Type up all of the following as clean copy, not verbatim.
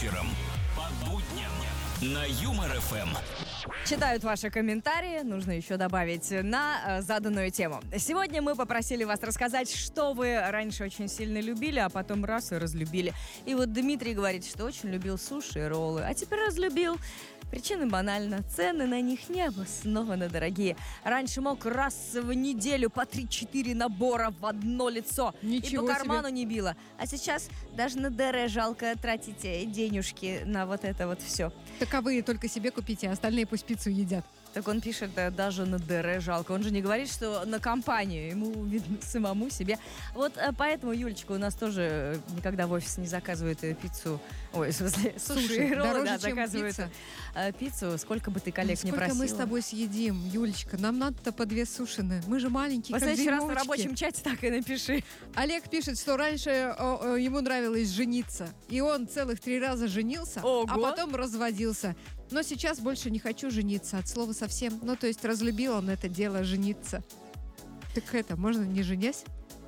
вечером по будням на Юмор ФМ. Читают ваши комментарии, нужно еще добавить, на заданную тему. Сегодня мы попросили вас рассказать, что вы раньше очень сильно любили, а потом раз и разлюбили. И вот Дмитрий говорит, что очень любил суши и роллы, а теперь разлюбил. Причина банальна. Цены на них необоснованно дорогие. Раньше мог раз в неделю по 3-4 набора в одно лицо. Ничего и по карману себе. не било. А сейчас даже на ДР жалко тратить денежки на вот это вот все. Таковые только себе купите, а остальные пусть пиццу едят. Так он пишет, даже на ДР жалко. Он же не говорит, что на компанию, ему видно самому себе. Вот поэтому Юлечка у нас тоже никогда в офис не заказывает пиццу. Ой, в смысле, суши и роллы, дороже, да, чем заказывает пиццу. Сколько бы ты коллег не просила. Сколько мы с тобой съедим, Юлечка? Нам надо-то по 2 сушины. Мы же маленькие, В как следующий раз на дюймовочки. рабочем чате так и напиши. Олег пишет, что раньше ему нравилось жениться. И он целых 3 раза женился, Ого. а потом разводился. Но сейчас больше не хочу жениться, от слова совсем. Ну, то есть разлюбил он это дело жениться. Так это, можно не женясь?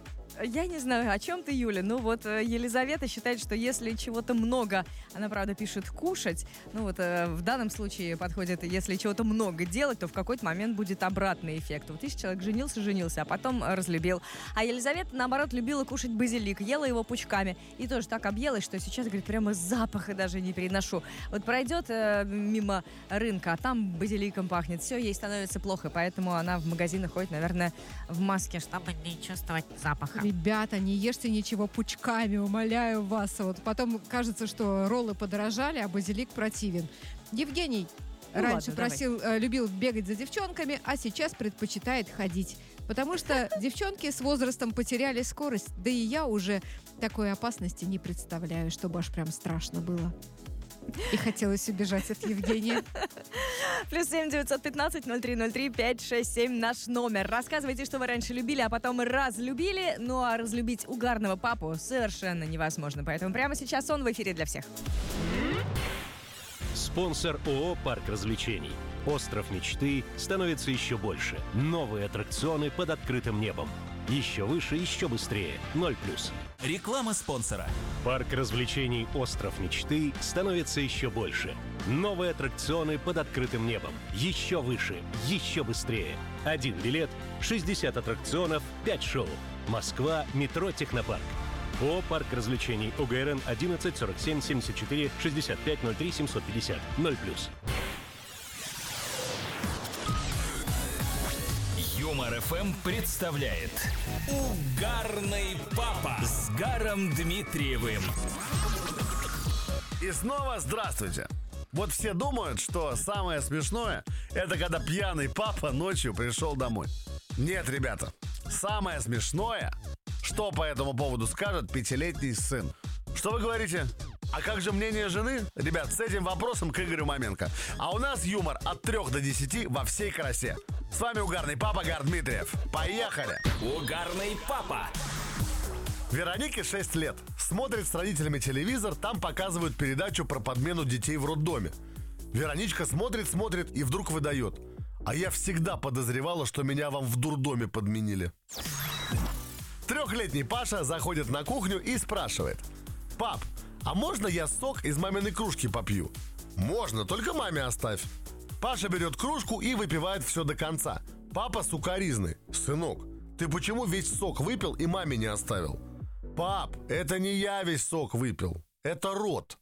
Я не знаю, о чем ты, Юля. Ну вот Елизавета считает, что если чего-то много, она, правда, пишет кушать, ну вот в данном случае подходит, если чего-то много делать, то в какой-то момент будет обратный эффект. Вот если человек женился, а потом разлюбил. А Елизавета, наоборот, любила кушать базилик, ела его пучками. И тоже так объелась, что сейчас, говорит, прямо запаха даже не переношу. Вот пройдет мимо рынка, а там базиликом пахнет. Все, ей становится плохо, поэтому она в магазины ходит, наверное, в маске, чтобы не чувствовать запаха. Ребята, не ешьте ничего пучками, умоляю вас. Вот потом кажется, что роллы подорожали, а базилик противен. Евгений раньше ладно, любил бегать за девчонками, а сейчас предпочитает ходить. Потому что девчонки с возрастом потеряли скорость. Да и я уже такой опасности не представляю, чтобы аж прям страшно было. И хотелось убежать от Евгения. +7 915 0303 567 наш номер. Рассказывайте, что вы раньше любили, а потом разлюбили. Ну а разлюбить угарного папу совершенно невозможно. Поэтому прямо сейчас он в эфире для всех. Спонсор ООО «Парк развлечений». Остров мечты становится еще больше. Новые аттракционы под открытым небом. Еще выше, еще быстрее. 0+. Реклама спонсора. Парк развлечений «Остров мечты» становится еще больше. Новые аттракционы под открытым небом. Еще выше, еще быстрее. 1 билет, 60 аттракционов, 5 шоу. Москва, метро «Технопарк». ООО «Парк развлечений». ОГРН 11 47 74 65 03 750. 0+. Юмор ФМ представляет Угарный папа с Гаром Дмитриевым. И снова здравствуйте. Вот все думают, что самое смешное — это когда пьяный папа ночью пришел домой. Нет, ребята, самое смешное, что по этому поводу скажет 5-летний сын. Что вы говорите? А как же мнение жены? Ребят, с этим вопросом к Игорю Маменко. А у нас юмор от 3 до 10 во всей красе. С вами угарный папа Гар Дмитриев. Поехали! Угарный папа. Веронике 6 лет. Смотрит с родителями телевизор, там показывают передачу про подмену детей в роддоме. Вероничка смотрит и вдруг выдает: а я всегда подозревала, что меня вам в дурдоме подменили. 3-летний Паша заходит на кухню и спрашивает: пап, а можно я сок из маминой кружки попью? Можно, только маме оставь. Паша берет кружку и выпивает все до конца. Папа сукаризный: сынок, ты почему весь сок выпил и маме не оставил? Пап, это не я весь сок выпил, это рот.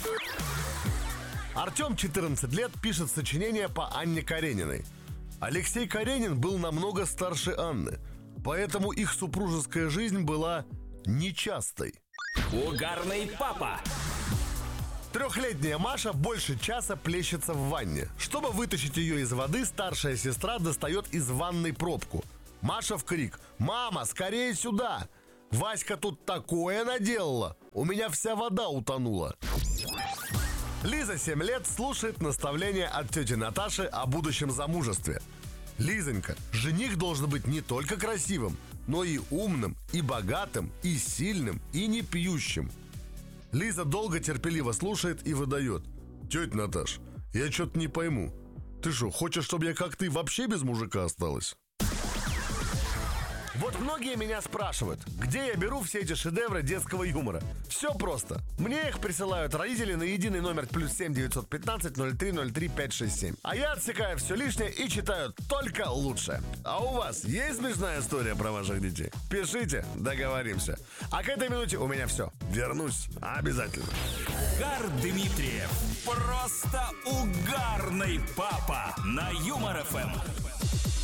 Артем, 14 лет, пишет сочинение по Анне Карениной. Алексей Каренин был намного старше Анны, поэтому их супружеская жизнь была нечастой. Угарный папа. 3-летняя Маша больше часа плещется в ванне. Чтобы вытащить ее из воды, старшая сестра достает из ванной пробку. Маша в крик: «Мама, скорее сюда! Васька тут такое наделала! У меня вся вода утонула!» Лиза, 7 лет, слушает наставления от тети Наташи о будущем замужестве. Лизонька, жених должен быть не только красивым, но и умным, и богатым, и сильным, и не пьющим. Лиза долго терпеливо слушает и выдает: тетя Наташ, я что-то не пойму. Ты что, хочешь, чтобы я как ты вообще без мужика осталась? Вот многие меня спрашивают, где я беру все эти шедевры детского юмора. Все просто. Мне их присылают родители на единый номер +7 915 0303 567. А я отсекаю все лишнее и читаю только лучшее. А у вас есть смешная история про ваших детей? Пишите, договоримся. А к этой минуте у меня все. Вернусь обязательно. Гар Дмитриев. Просто угарный папа на Юмор ФМ.